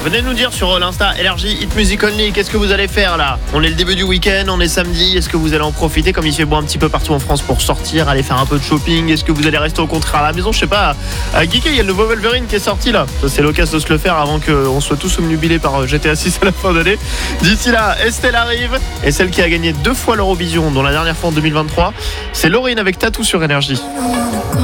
Venez nous dire sur l'Insta LRJ Hit Music Only, qu'est-ce que vous allez faire là? On est le début du week-end, on est samedi, est-ce que vous allez en profiter comme il fait beau un petit peu partout en France pour sortir, aller faire un peu de shopping? Est-ce que vous allez rester au contraire à la maison? Je sais pas, à Geeké, il y a le nouveau Wolverine qui est sorti là. Ça, c'est l'occasion de se le faire avant qu'on soit tous omnubilés par GTA 6 à la fin d'année. D'ici là, Estelle arrive, et celle qui a gagné 2 fois l'Eurovision, dont la dernière fois en 2023, c'est Laurine avec Tatou sur Énergie.